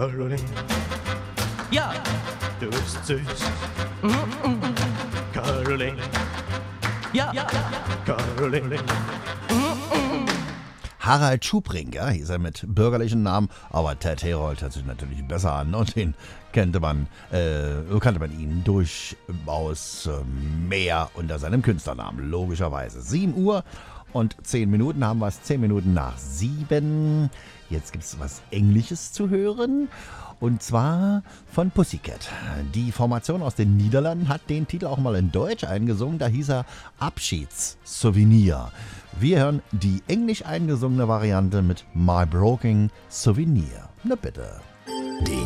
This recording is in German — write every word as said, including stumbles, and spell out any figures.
Caroline, Ja, du bist süß. Caroline, ja, ja, Caroline. Harald Schubring, ja, hieß er mit bürgerlichen Namen, aber Ted Herold hört sich natürlich besser an und den kannte man, äh, kannte man ihn durchaus äh, mehr unter seinem Künstlernamen, logischerweise. sieben Uhr und zehn Minuten haben wir es, zehn Minuten nach sieben. Jetzt gibt es was Englisches zu hören. Und zwar von Pussycat. Die Formation aus den Niederlanden hat den Titel auch mal in Deutsch eingesungen. Da hieß er Abschiedssouvenir. Wir hören die englisch eingesungene Variante mit My Broken Souvenir. Na bitte.